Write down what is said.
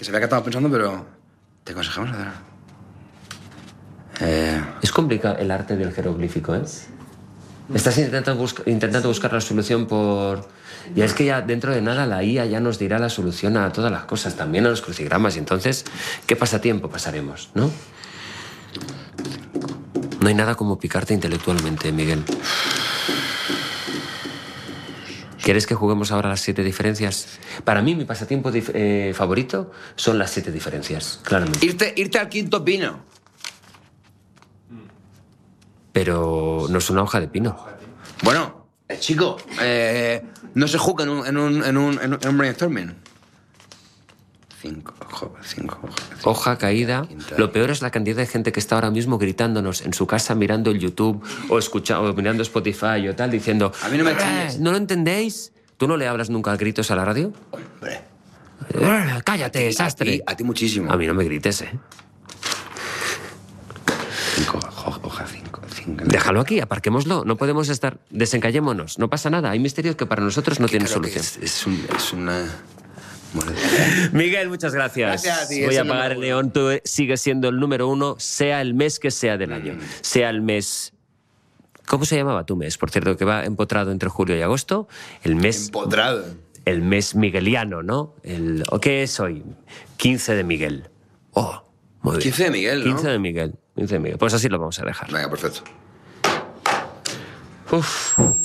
que sabía que estaba pensando, pero te aconsejamos hacer. Es complicado el arte del jeroglífico, ¿eh? Estás intentando buscar la solución por... Y es que ya dentro de nada la IA ya nos dirá la solución a todas las cosas, también a los crucigramas. Y entonces, ¿qué pasatiempo pasaremos, no? No hay nada como picarte intelectualmente, Miguel. ¿Quieres que juguemos ahora a las 7 diferencias? Para mí, mi pasatiempo favorito son las 7 diferencias, claramente. Irte al quinto pino. Pero no es una hoja de pino. Bueno, chico, no se juega en un brainstorming. 5 Hoja caída. Lo peor es la cantidad de gente que está ahora mismo gritándonos en su casa mirando el YouTube o mirando Spotify o tal, diciendo... A mí no me chilles. ¿No lo entendéis? ¿Tú no le hablas nunca a gritos a la radio? Hombre. Cállate, sastre. A ti muchísimo. A mí no me grites, ¿eh? 5, hoja 5. Déjalo aquí, aparquémoslo. No podemos estar... Desencallémonos. No pasa nada. Hay misterios que para nosotros no tienen solución. Es una... Miguel, muchas gracias. Gracias a ti, Voy es a el apagar el número neón. Tú sigues siendo el número 1, sea el mes que sea del año. Sea el mes... ¿Cómo se llamaba tu mes? Por cierto, que va empotrado entre julio y agosto. El mes... Empotrado. El mes migueliano, ¿no? ¿Qué es hoy? 15 de Miguel. Oh, muy bien. 15 de Miguel, ¿no? 15 de Miguel. 15 de Miguel. Pues así lo vamos a dejar. Venga, perfecto. Uf.